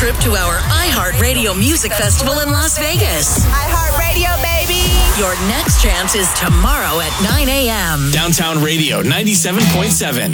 trip to our iHeartRadio Music Festival in Las Vegas. iHeartRadio, baby! Your next chance is tomorrow at 9 a.m. Downtown Radio 97.7.